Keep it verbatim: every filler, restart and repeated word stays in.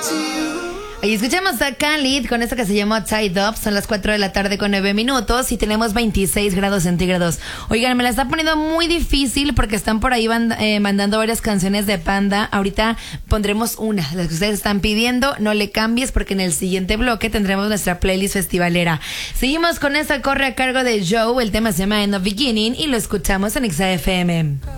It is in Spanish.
Y escuchamos a Khalid con esto que se llama Tied Up. Son las cuatro de la tarde con nueve minutos y tenemos veintiséis grados centígrados. Oigan, me la está poniendo muy difícil porque están por ahí van, eh, mandando varias canciones de Panda. Ahorita pondremos una, las que ustedes están pidiendo. No le cambies porque en el siguiente bloque tendremos nuestra playlist festivalera. Seguimos con esta, corre a cargo de Joe. El tema se llama End of Beginning y lo escuchamos en X A F M.